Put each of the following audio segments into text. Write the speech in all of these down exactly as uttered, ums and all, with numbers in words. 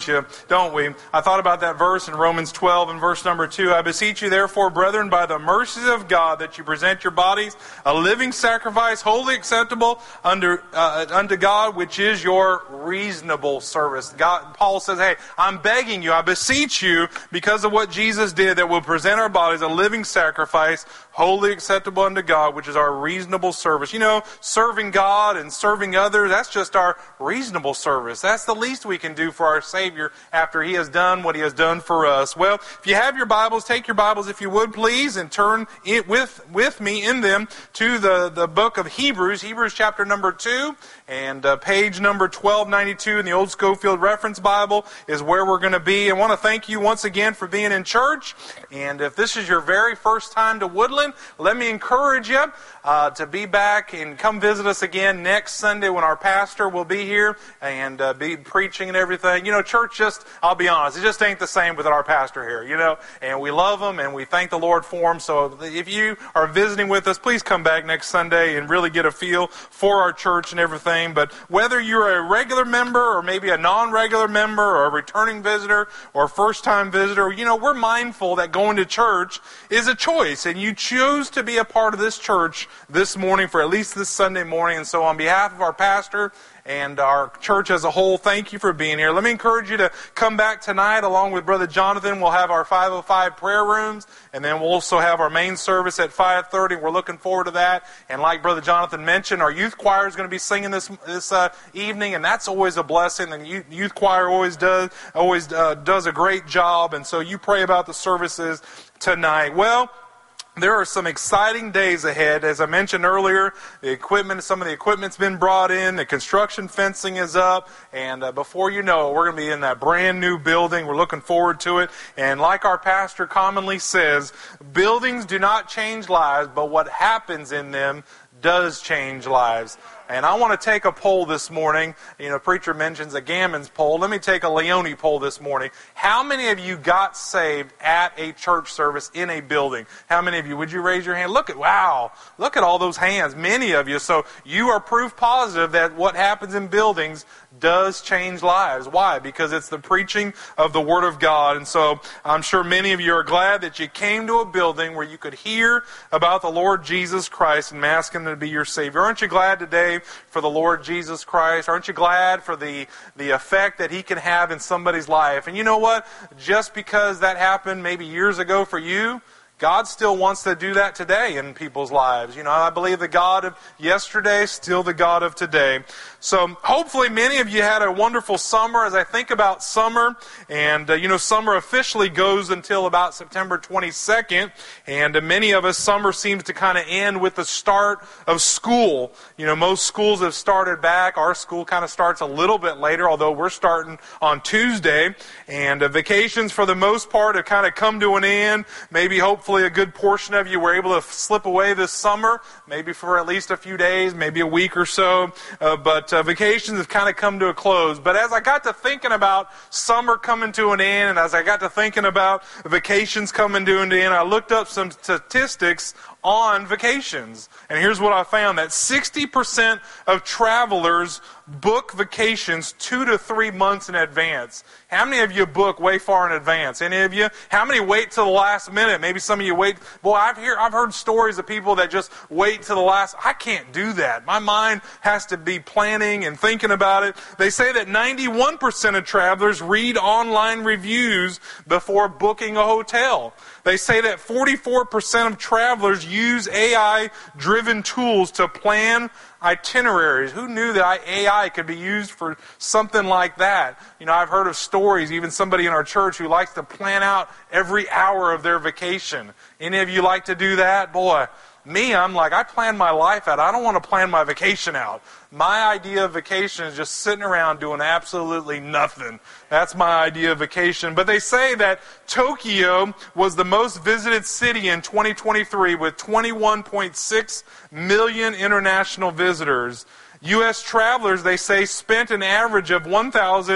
you, don't we? I thought about that verse in Romans twelve and verse number two. I beseech you therefore, brethren, by the mercies of God, that you present your bodies a living sacrifice, wholly acceptable unto, uh, unto God, which is your reasonable service. God, Paul says, hey, I'm begging you, I beseech you, because of what Jesus did, that we'll present our bodies a living sacrifice, wholly acceptable unto God, which is our reasonable service. You know, serving God and serving others, that's just our reasonable service. That's the least we can do for our Savior after He has done what He has done for us. Well, if you have your Bibles, take your Bibles if you would, please, and turn it with, with me in them to the, the book of Hebrews, Hebrews chapter number two, and uh, page number twelve ninety-two in the Old Schofield Reference Bible is where we're going to be. I want to thank you once again for being in church, and if this is your very first time to Woodland, let me encourage you uh, to be back and come visit us again next Sunday when our pastor will be here and uh, be preaching and everything. You know, church just, I'll be honest, it just ain't the same without our pastor here, you know, and we love him and we thank the Lord for him. So if you are visiting with us, please come back next Sunday and really get a feel for our church and everything. But whether you're a regular member or maybe a non-regular member or a returning visitor or a first-time visitor, you know, we're mindful that going to church is a choice, and you choose to be a part of this church this morning for at least this Sunday morning. And so on behalf of our pastor and our church as a whole, thank you for being here. Let me encourage you to come back tonight along with Brother Jonathan. We'll have our five oh five prayer rooms, and then we'll also have our main service at five thirty. We're looking forward to that. And like Brother Jonathan mentioned, our youth choir is going to be singing this this uh, evening, and that's always a blessing. The youth, youth choir always does always uh, does a great job, and so you pray about the services tonight. Well, there are some exciting days ahead. As I mentioned earlier, the equipment, some of the equipment's been brought in, the construction fencing is up, and uh, before you know it, we're going to be in that brand new building. We're looking forward to it. And like our pastor commonly says, buildings do not change lives, but what happens in them does change lives. And I want to take a poll this morning. You know, preacher mentions a Gammons poll. Let me take a Leone poll this morning. How many of you got saved at a church service in a building? How many of you? Would you raise your hand? Look at, wow, look at all those hands. Many of you. So you are proof positive that what happens in buildings does change lives. Why? Because it's the preaching of the Word of God. And so I'm sure many of you are glad that you came to a building where you could hear about the Lord Jesus Christ and ask Him to be your Savior. Aren't you glad today for the Lord Jesus Christ? Aren't you glad for the, the effect that He can have in somebody's life? And you know what? Just because that happened maybe years ago for you, God still wants to do that today in people's lives. You know, I believe the God of yesterday is still the God of today. So hopefully many of you had a wonderful summer. As I think about summer, and uh, you know, summer officially goes until about September twenty-second, and uh, many of us, summer seems to kind of end with the start of school. You know, most schools have started back. Our school kind of starts a little bit later, although we're starting on Tuesday, and uh, vacations for the most part have kind of come to an end. Maybe hopefully a good portion of you were able to slip away this summer, maybe for at least a few days, maybe a week or so, uh, but uh, vacations have kind of come to a close. But as I got to thinking about summer coming to an end, and as I got to thinking about vacations coming to an end, I looked up some statistics on vacations. And here's what I found, that sixty percent of travelers book vacations two to three months in advance. How many of you book way far in advance? Any of you? How many wait till the last minute? Maybe some of you wait. Boy, I've heard, I've heard stories of people that just wait till the last. I can't do that. My mind has to be planning and thinking about it. They say that ninety-one percent of travelers read online reviews before booking a hotel. They say that forty-four percent of travelers use A I-driven tools to plan itineraries. Who knew that A I could be used for something like that? You know, I've heard of stories, even somebody in our church who likes to plan out every hour of their vacation. Any of you like to do that? Boy, me, I'm like, I plan my life out. I don't want to plan my vacation out. My idea of vacation is just sitting around doing absolutely nothing. That's my idea of vacation. But they say that Tokyo was the most visited city in twenty twenty-three with twenty-one point six million international visitors. U S travelers, they say, spent an average of one thousand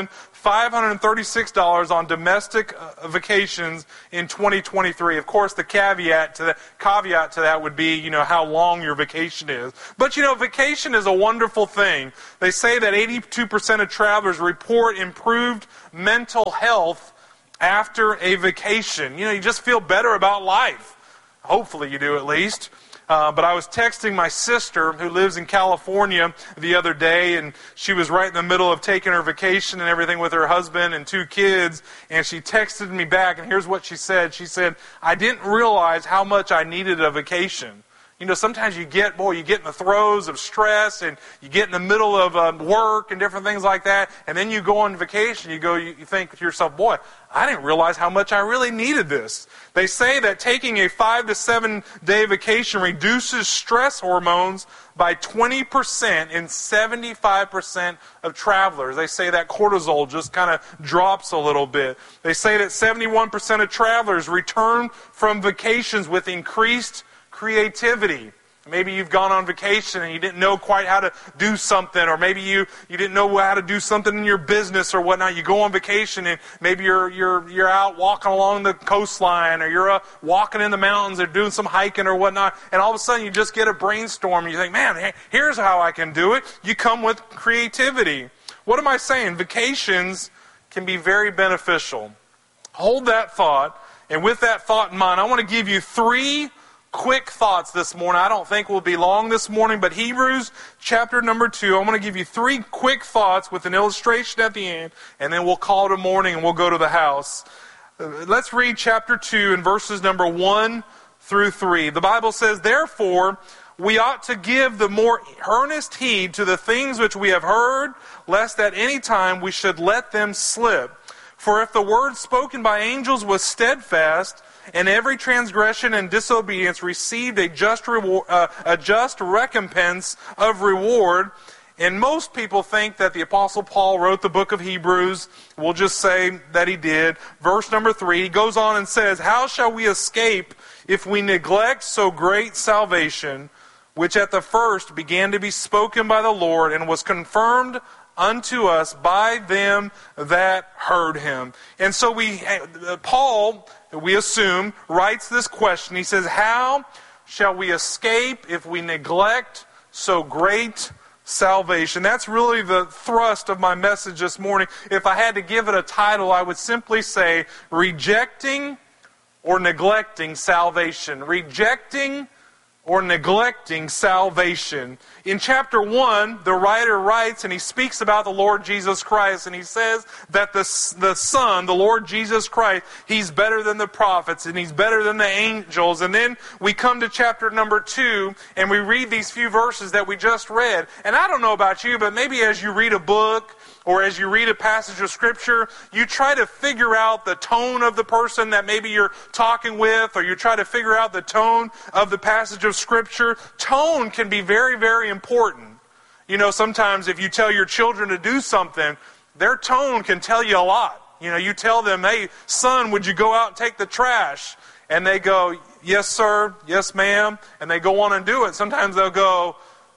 five hundred thirty-six dollars on domestic uh, vacations in twenty twenty-three. Of course, the caveat to that, caveat to that would be, you know, how long your vacation is. But, you know, vacation is a wonderful thing. They say that eighty-two percent of travelers report improved mental health after a vacation. You know, you just feel better about life. Hopefully you do, at least. Uh, but I was texting my sister, who lives in California, the other day, and she was right in the middle of taking her vacation and everything with her husband and two kids, and she texted me back, and here's what she said. She said, "I didn't realize how much I needed a vacation." You know, sometimes you get, boy, you get in the throes of stress, and you get in the middle of uh, work and different things like that, and then you go on vacation, you go, you, you think to yourself, boy, I didn't realize how much I really needed this. They say that taking a five to seven day vacation reduces stress hormones by twenty percent in seventy-five percent of travelers. They say that cortisol just kind of drops a little bit. They say that seventy-one percent of travelers return from vacations with increased creativity. Maybe you've gone on vacation and you didn't know quite how to do something, or maybe you, you didn't know how to do something in your business or whatnot. You go on vacation and maybe you're you're you're out walking along the coastline, or you're uh, walking in the mountains, or doing some hiking or whatnot, and all of a sudden you just get a brainstorm and you think, man, hey, here's how I can do it. You come with creativity. What am I saying? Vacations can be very beneficial. Hold that thought, and with that thought in mind, I want to give you three quick thoughts this morning. I don't think we'll be long this morning, but Hebrews chapter number two, I'm going to give you three quick thoughts with an illustration at the end, and then we'll call it a morning and we'll go to the house. Let's read chapter two and verses number one through three. The Bible says, "Therefore, we ought to give the more earnest heed to the things which we have heard, lest at any time we should let them slip. For if the word spoken by angels was steadfast, and every transgression and disobedience received a just reward, uh, a just recompense of reward." And most people think that the Apostle Paul wrote the book of Hebrews. We'll just say that he did. Verse number three, he goes on and says, "How shall we escape if we neglect so great salvation, which at the first began to be spoken by the Lord, and was confirmed unto us by them that heard him?" And so we, Paul, we assume, writes this question. He says, how shall we escape if we neglect so great salvation? That's really the thrust of my message this morning. If I had to give it a title, I would simply say, rejecting or neglecting salvation. Rejecting or neglecting salvation. In chapter one, the writer writes, and he speaks about the Lord Jesus Christ, and he says that the, the Son, the Lord Jesus Christ, He's better than the prophets, and He's better than the angels. And then we come to chapter number two, and we read these few verses that we just read. And I don't know about you, but maybe as you read a book, or as you read a passage of Scripture, you try to figure out the tone of the person that maybe you're talking with, or you try to figure out the tone of the passage of Scripture. Tone can be very, very important. You know, sometimes if you tell your children to do something, their tone can tell you a lot. You know, you tell them, "Hey, son, would you go out and take the trash?" And they go, "Yes, sir. Yes, ma'am." And they go on and do it. Sometimes they'll go,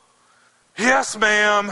"Yes, ma'am.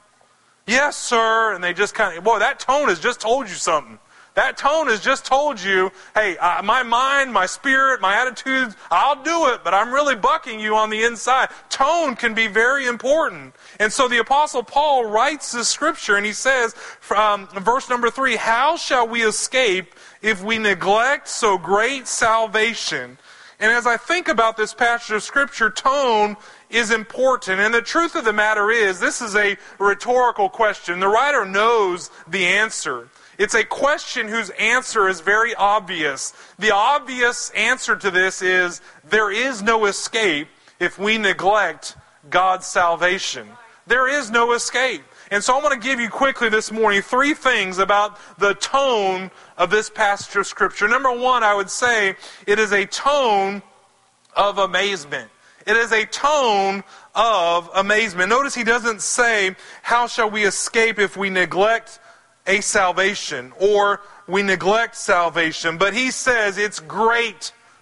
Yes, sir." And they just kind of, boy, that tone has just told you something. That tone has just told you, hey, uh, my mind, my spirit, my attitudes, I'll do it, but I'm really bucking you on the inside. Tone can be very important. And so the Apostle Paul writes this scripture, and he says, from verse number three, "How shall we escape if we neglect so great salvation?" And as I think about this passage of Scripture, tone is important. And the truth of the matter is, this is a rhetorical question. The writer knows the answer. It's a question whose answer is very obvious. The obvious answer to this is, there is no escape if we neglect God's salvation. There is no escape. And so I want to give you quickly this morning three things about the tone of this passage of Scripture. Number one, I would say it is a tone of amazement. It is a tone of amazement. Notice he doesn't say, how shall we escape if we neglect a salvation, or we neglect salvation, but he says it's great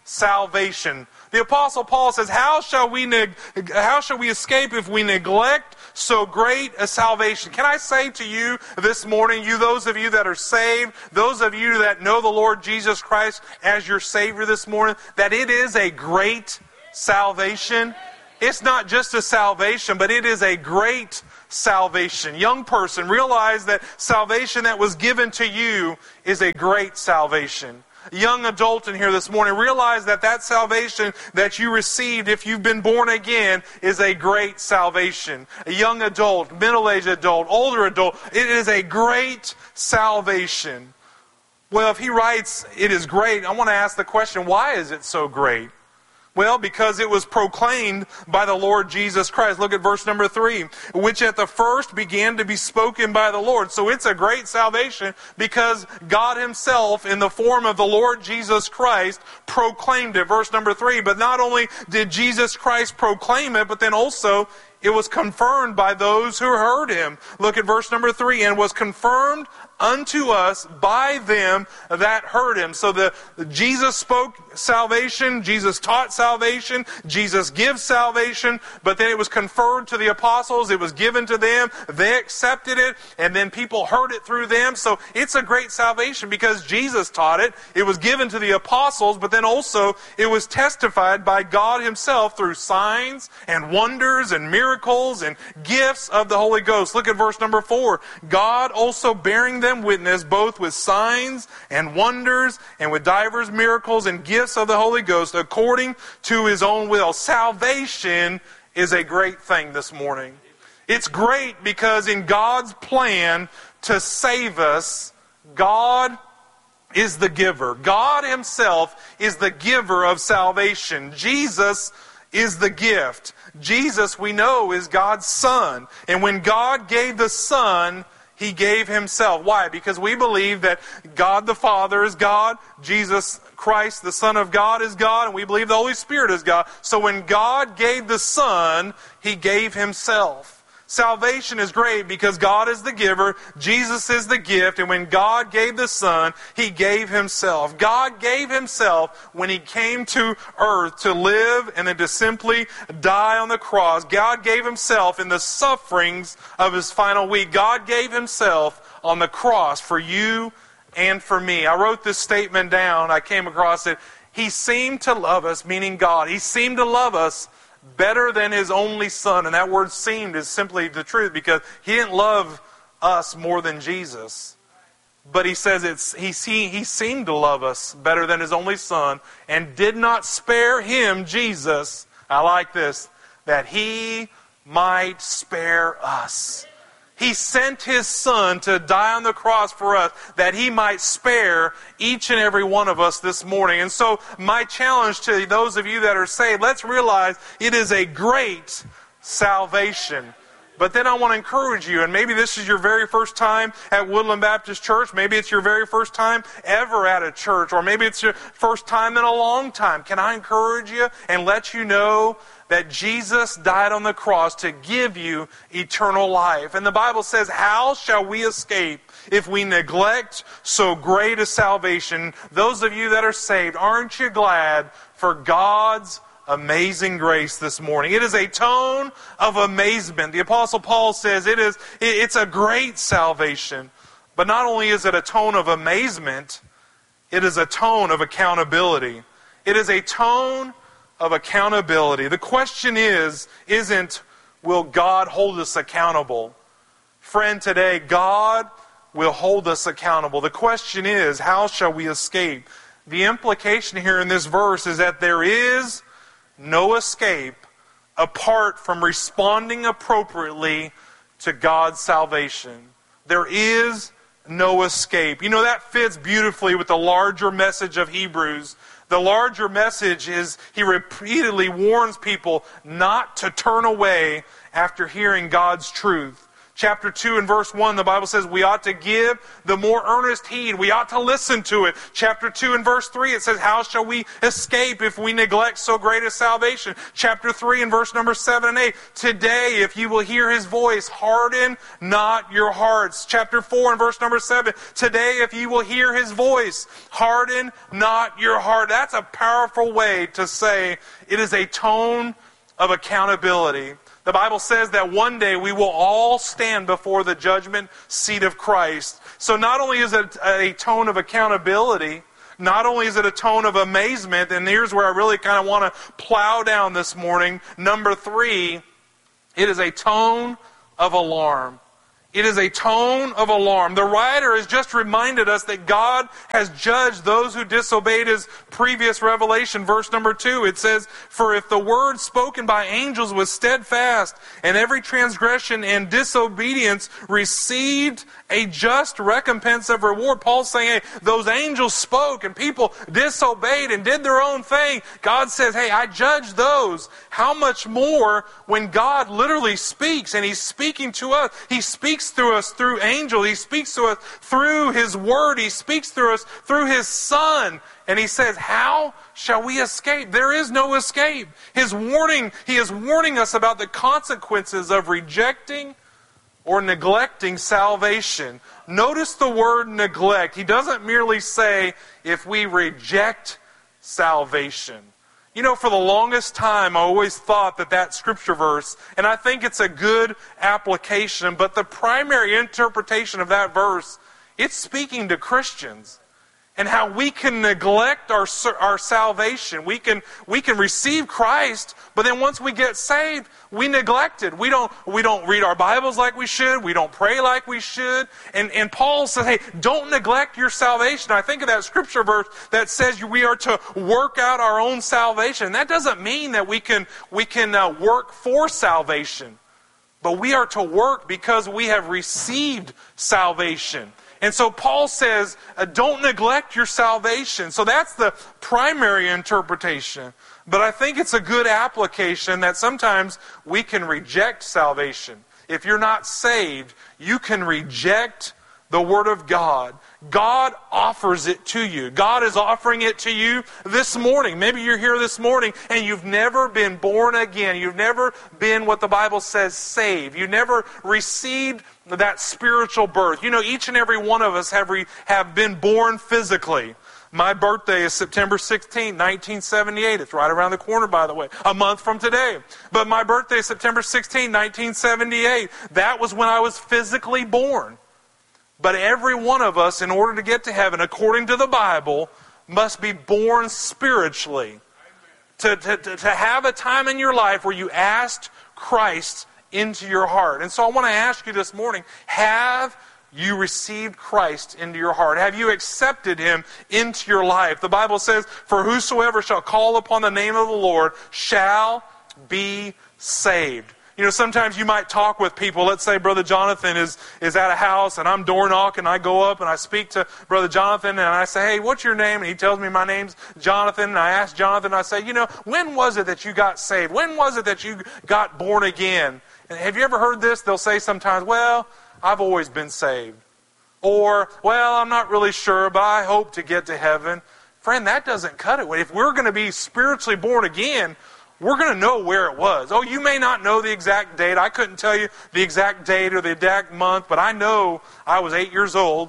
salvation. The Apostle Paul says, how shall we neg- how shall we escape if we neglect so great a salvation? Can I say to you this morning, you those of you that are saved, those of you that know the Lord Jesus Christ as your Savior this morning, that it is a great salvation. It's not just a salvation, but it is a great salvation. Young person, realize that salvation that was given to you is a great salvation. Young adult in here this morning, realize that that salvation that you received if you've been born again is a great salvation. A young adult, middle-aged adult, older adult, it is a great salvation. Well, if he writes, it is great, I want to ask the question, why is it so great? Well, because it was proclaimed by the Lord Jesus Christ. Look at verse number three. Which at the first began to be spoken by the Lord. So it's a great salvation because God Himself, in the form of the Lord Jesus Christ, proclaimed it. Verse number three. But not only did Jesus Christ proclaim it, but then also it was confirmed by those who heard Him. Look at verse number three. And was confirmed unto us by them that heard Him. So the Jesus spoke salvation, Jesus taught salvation, Jesus gives salvation, but then it was conferred to the apostles, it was given to them, they accepted it, and then people heard it through them. So it's a great salvation because Jesus taught it, it was given to the apostles, but then also it was testified by God Himself through signs and wonders and miracles and gifts of the Holy Ghost. Look at verse number four. God also bearing them witness both with signs and wonders and with divers miracles and gifts of the Holy Ghost according to His own will. Salvation is a great thing this morning. It's great because in God's plan to save us, God is the giver. God Himself is the giver of salvation. Jesus is the gift. Jesus, we know, is God's Son. And when God gave the Son, He gave Himself. Why? Because we believe that God the Father is God, Jesus Christ, the Son of God, is God, and we believe the Holy Spirit is God. So when God gave the Son, He gave Himself. Salvation is great because God is the giver, Jesus is the gift, and when God gave the Son, He gave Himself. God gave Himself when He came to earth to live and then to simply die on the cross. God gave Himself in the sufferings of His final week. God gave Himself on the cross for you and for me. I wrote this statement down. I came across it. He seemed to love us, meaning God. He seemed to love us better than His only Son. And that word seemed is simply the truth because He didn't love us more than Jesus. But He says it's he, he, he seemed to love us better than His only Son and did not spare Him, Jesus, I like this, that He might spare us. He sent His Son to die on the cross for us that He might spare each and every one of us this morning. And so my challenge to those of you that are saved, let's realize it is a great salvation. But then I want to encourage you, and maybe this is your very first time at Woodland Baptist Church, maybe it's your very first time ever at a church, or maybe it's your first time in a long time. Can I encourage you and let you know that Jesus died on the cross to give you eternal life? And the Bible says, how shall we escape if we neglect so great a salvation? Those of you that are saved, aren't you glad for God's amazing grace this morning? It is a tone of amazement. The Apostle Paul says it is, it's a great salvation. But not only is it a tone of amazement, it is a tone of accountability. It is a tone of accountability. The question is, isn't, will God hold us accountable? Friend, today, God will hold us accountable. The question is, how shall we escape? The implication here in this verse is that there is no escape apart from responding appropriately to God's salvation. There is no escape. You know, that fits beautifully with the larger message of Hebrews. The larger message is he repeatedly warns people not to turn away after hearing God's truth. Chapter two and verse one, the Bible says we ought to give the more earnest heed. We ought to listen to it. Chapter two and verse three, it says, how shall we escape if we neglect so great a salvation? Chapter three and verse number seven and eight, today if you will hear His voice, harden not your hearts. Chapter four and verse number seven, today if you will hear His voice, harden not your heart. That's a powerful way to say it is a tone of accountability. The Bible says that one day we will all stand before the judgment seat of Christ. So not only is it a tone of accountability, not only is it a tone of amazement, and here's where I really kind of want to plow down this morning. Number three, it is a tone of alarm. It is a tone of alarm. The writer has just reminded us that God has judged those who disobeyed His previous revelation. Verse number two, it says, for if the word spoken by angels was steadfast, and every transgression and disobedience received a just recompense of reward. Paul's saying, hey, those angels spoke and people disobeyed and did their own thing. God says, hey, I judge those. How much more when God literally speaks, and He's speaking to us. He speaks through us through angels. He speaks to us through His Word. He speaks through us through His Son. And He says, how shall we escape? There is no escape. His warning, He is warning us about the consequences of rejecting or neglecting salvation. Notice the word neglect. He doesn't merely say, if we reject salvation. You know, for the longest time, I always thought that that scripture verse, and I think it's a good application, but the primary interpretation of that verse, it's speaking to Christians. And how we can neglect our our salvation. We can we can receive Christ, but then once we get saved, we neglect it. We don't we don't read our Bibles like we should. We don't pray like we should. And and Paul says, hey, don't neglect your salvation. I think of that scripture verse that says we are to work out our own salvation. That doesn't mean that we can we can uh, work for salvation, but we are to work because we have received salvation. And so Paul says, uh, don't neglect your salvation. So that's the primary interpretation. But I think it's a good application that sometimes we can reject salvation. If you're not saved, you can reject the Word of God. God offers it to you. God is offering it to you this morning. Maybe you're here this morning and you've never been born again. You've never been what the Bible says saved. You've never received that spiritual birth. You know, each and every one of us have re, have been born physically. My birthday is September sixteenth, nineteen seventy-eight. It's right around the corner, by the way. A month from today. But my birthday is September sixteenth, nineteen seventy-eight. That was when I was physically born. But every one of us, in order to get to heaven, according to the Bible, must be born spiritually. To, to, to have a time in your life where you asked Christ into your heart. And so I want to ask you this morning, have you received Christ into your heart? Have you accepted Him into your life? The Bible says, for whosoever shall call upon the name of the Lord shall be saved. You know, sometimes you might talk with people. Let's say Brother Jonathan is, is at a house and I'm door knocking. I go up and I speak to Brother Jonathan and I say, hey, what's your name? And he tells me my name's Jonathan. And I ask Jonathan, I say, you know, when was it that you got saved? When was it that you got born again? And have you ever heard this? They'll say sometimes, well, I've always been saved. Or, well, I'm not really sure, but I hope to get to heaven. Friend, that doesn't cut it. If we're going to be spiritually born again, we're going to know where it was. Oh, you may not know the exact date. I couldn't tell you the exact date or the exact month, but I know I was eight years old.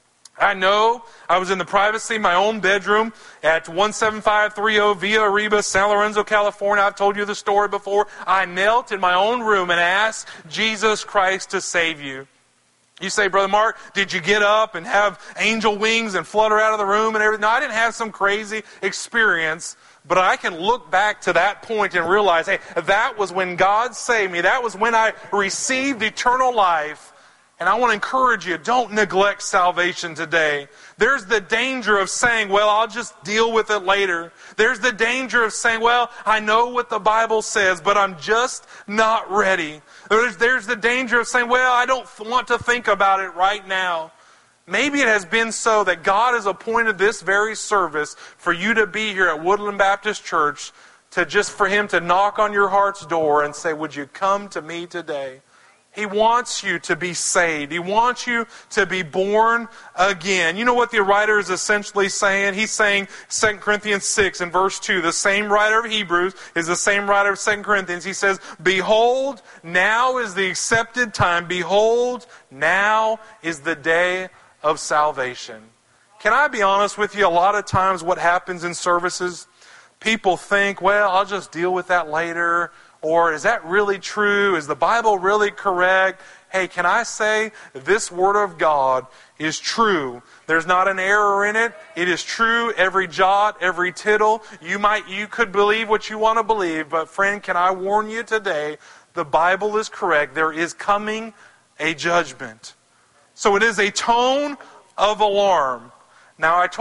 I know I was in the privacy of my own bedroom at one seven five three zero Villa Arriba, San Lorenzo, California. I've told you the story before. I knelt in my own room and asked Jesus Christ to save you. You say, Brother Mark, did you get up and have angel wings and flutter out of the room and everything? No, I didn't have some crazy experience. But I can look back to that point and realize, hey, that was when God saved me. That was when I received eternal life. And I want to encourage you, don't neglect salvation today. There's the danger of saying, well, I'll just deal with it later. There's the danger of saying, well, I know what the Bible says, but I'm just not ready. There's, there's the danger of saying, well, I don't want to think about it right now. Maybe it has been so that God has appointed this very service for you to be here at Woodland Baptist Church, to just for Him to knock on your heart's door and say, would you come to me today? He wants you to be saved. He wants you to be born again. You know what the writer is essentially saying? He's saying Second Corinthians six and verse two. The same writer of Hebrews is the same writer of Second Corinthians. He says, behold, now is the accepted time. Behold, now is the day of salvation. Can I be honest with you? A lot of times what happens in services, people think, well, I'll just deal with that later. Or is that really true? Is the Bible really correct? Hey, can I say this Word of God is true? There's not an error in it. It is true, every jot, every tittle. You might, you could believe what you want to believe, but friend, can I warn you today, the Bible is correct. There is coming a judgment. So it is a tone of alarm. Now, I told